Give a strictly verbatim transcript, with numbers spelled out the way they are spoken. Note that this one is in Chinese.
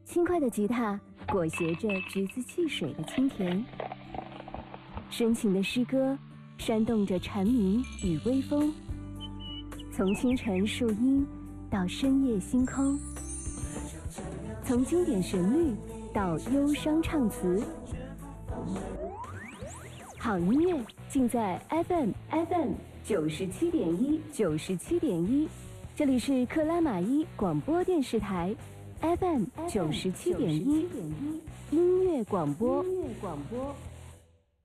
轻快的吉他裹挟着橘子汽水的清甜，深情的诗歌煽动着蝉鸣与微风，从清晨树荫到深夜星空，从经典旋律到忧伤唱词，好音乐尽在 F M F M 九十七点一九十七点一，这里是克拉玛依广播电视台 F M 九十七点一音乐广播。音乐广播。